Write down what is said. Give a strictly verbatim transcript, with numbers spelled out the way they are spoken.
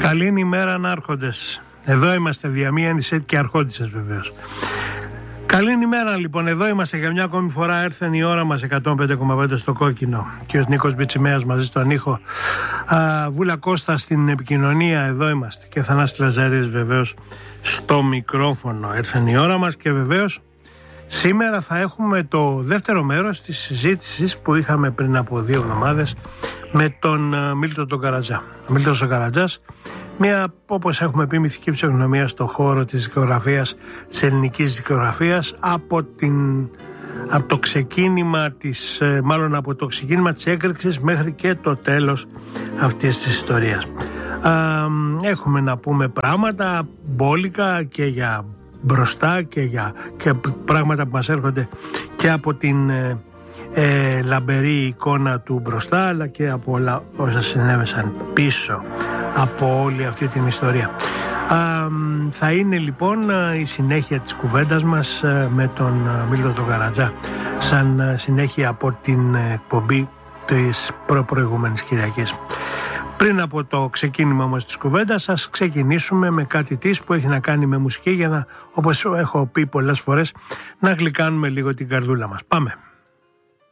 Καλή ημέρα ανάρχοντες. Εδώ είμαστε, Διαμήενης και αρχόντισσες βεβαίως. Καλή ημέρα λοιπόν, εδώ είμαστε για μια ακόμη φορά. Έρθεν η ώρα μας, εκατόν πέντε κόμμα πέντε στο κόκκινο. Και ο Νίκος Μπιτσιμέας μαζί στον ήχο. Α, Βούλα Κώστα στην επικοινωνία, εδώ είμαστε. Και Θανάσης Λαζαρής βεβαίως στο μικρόφωνο. Έρθεν η ώρα μας και βεβαίως σήμερα θα έχουμε το δεύτερο μέρος της συζήτησης που είχαμε πριν από δύο εβδομάδες με τον Μίλτο τον Καρατζά. Ο Μίλτος ο Καρατζάς, μια, όπως έχουμε πει, μυθική φυσιογνωμία στον χώρο της δικογραφίας, της ελληνικής δικογραφίας, από, την, από το ξεκίνημα της, μάλλον από το ξεκίνημα της έκρηξης μέχρι και το τέλος αυτής της ιστορίας. Α, έχουμε να πούμε πράγματα μπόλικα και για μπροστά και για και πράγματα που μας έρχονται και από την ε, ε, λαμπερή εικόνα του μπροστά, αλλά και από όλα όσα συνέβησαν πίσω από όλη αυτή την ιστορία. Α, θα είναι λοιπόν η συνέχεια της κουβέντας μας με τον Μίλτο τον Καρατζά, σαν συνέχεια από την εκπομπή της προ-προηγούμενης Κυριακής. Πριν από το ξεκίνημα όμως της κουβέντας, σας ξεκινήσουμε με κάτι της που έχει να κάνει με μουσική, για να, όπως έχω πει πολλές φορές, να γλυκάνουμε λίγο την καρδούλα μας. Πάμε!